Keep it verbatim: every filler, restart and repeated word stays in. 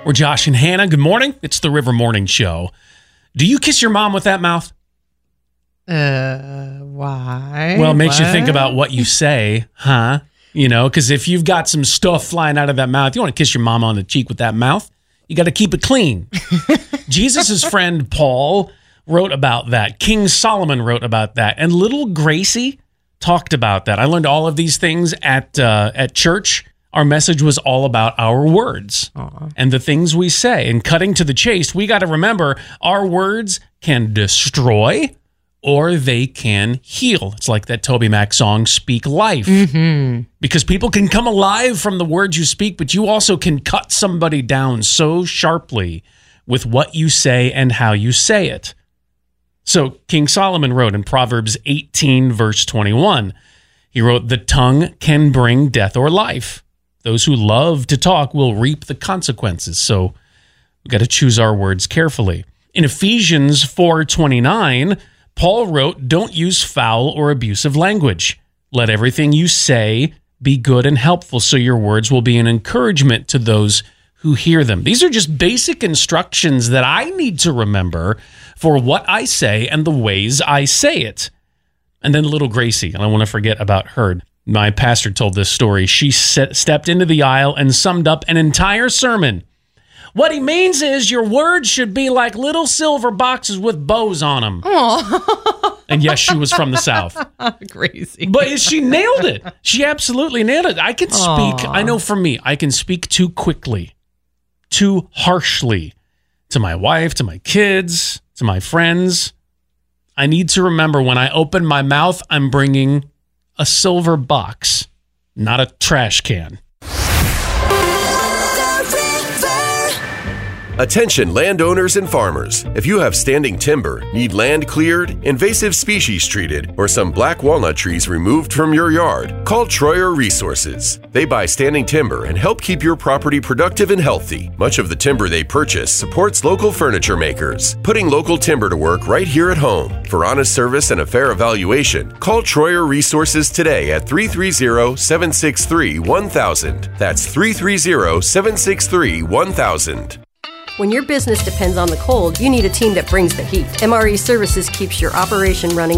We're Josh and Hannah. Good morning. It's the River Morning Show. Do you kiss your mom with that mouth? Uh, why? Well, it makes what? you think about what you say, huh? You know, because if you've got some stuff flying out of that mouth, you want to kiss your mom on the cheek with that mouth, you got to keep it clean. Jesus' friend Paul wrote about that. King Solomon wrote about that. And little Gracie talked about that. I learned all of these things at uh, at church. Our message was all about our words Aww. and the things we say. And cutting to the chase, we got to remember our words can destroy or they can heal. It's like that Toby Mac song, Speak Life. Mm-hmm. Because people can come alive from the words you speak, but you also can cut somebody down so sharply with what you say and how you say it. So King Solomon wrote in Proverbs eighteen, verse twenty-one, he wrote, "The tongue can bring death or life. Those who love to talk will reap the consequences." So we've got to choose our words carefully. In Ephesians four twenty-nine, Paul wrote, "Don't use foul or abusive language. Let everything you say be good and helpful, so your words will be an encouragement to those who hear them." These are just basic instructions that I need to remember for what I say and the ways I say it. And then little Gracie, and I want to forget about her. My pastor told this story. She set, stepped into the aisle and summed up an entire sermon. What he means is your words should be like little silver boxes with bows on them. Aww. And yes, she was from the South. Crazy. But she nailed it. She absolutely nailed it. I can speak, Aww. I know for me, I can speak too quickly, too harshly to my wife, to my kids, to my friends. I need to remember when I open my mouth, I'm bringing a silver box, not a trash can. Attention landowners and farmers. If you have standing timber, need land cleared, invasive species treated, or some black walnut trees removed from your yard, call Troyer Resources. They buy standing timber and help keep your property productive and healthy. Much of the timber they purchase supports local furniture makers, putting local timber to work right here at home. For honest service and a fair evaluation, call Troyer Resources today at three three zero, seven six three, one thousand. That's three three zero, seven six three, one thousand. When your business depends on the cold, you need a team that brings the heat. M R E Services keeps your operation running